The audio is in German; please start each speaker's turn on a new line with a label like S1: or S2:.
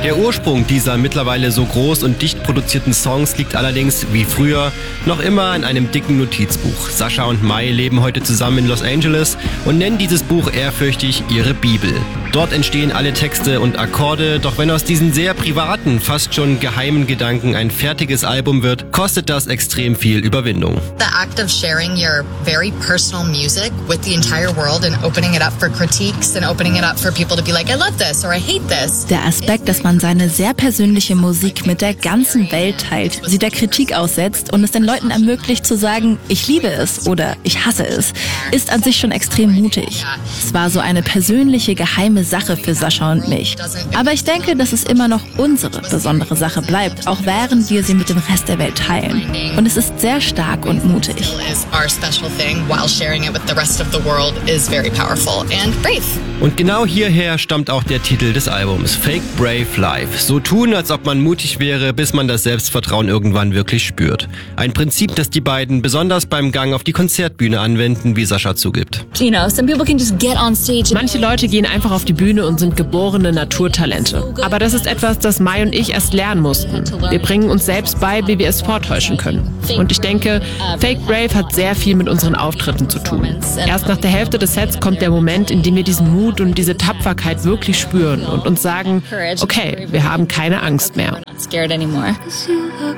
S1: Der Ursprung dieser mittlerweile so groß und dicht produzierten Songs liegt allerdings, wie früher, noch immer in einem dicken Notizbuch. Sascha und Mai leben heute zusammen in Los Angeles und nennen dieses Buch ehrfürchtig ihre Bibel. Dort entstehen alle Texte und Akkorde, doch wenn aus diesen sehr privaten, fast schon geheimen Gedanken ein fertiges Album wird, kostet das extrem viel Überwindung.
S2: The act of sharing your very personal music with the entire world and opening it up for critiques and opening it up for people to be like, I love this or I hate this.
S3: Der Aspekt, dass man seine sehr persönliche Musik mit der ganzen Welt teilt, sie der Kritik aussetzt und es den Leuten ermöglicht zu sagen, ich liebe es oder ich hasse es, ist an sich schon extrem mutig. Es war so eine persönliche, geheime Sache für Sascha und mich. Aber ich denke, dass es immer noch unsere besondere Sache bleibt, auch während wir sie mit dem Rest der Welt teilen. Und es ist sehr stark und mutig.
S1: Und genau hierher stammt auch der Titel des Albums, Fake Brave Life. So tun, als ob man mutig wäre, bis man das Selbstvertrauen irgendwann wirklich spürt. Ein Prinzip, das die beiden besonders beim Gang auf die Konzertbühne anwenden, wie Sascha zugibt.
S4: Manche Leute gehen einfach auf die Bühne und sind geborene Naturtalente. Aber das ist etwas, das Mai und ich erst lernen mussten. Wir bringen uns selbst bei, wie wir es vortäuschen können. Und ich denke, Fake Brave hat sehr viel mit unseren Auftritten zu tun. Erst nach der Hälfte des Sets kommt der Moment, in dem wir diesen Mut und diese Tapferkeit wirklich spüren und uns sagen, okay, wir haben keine Angst mehr.